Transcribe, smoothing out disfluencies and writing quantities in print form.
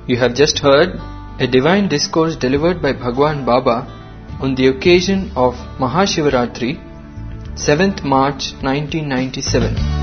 You have just heard a divine discourse delivered by Bhagwan Baba on the occasion of Mahashivaratri, 7th March 1997.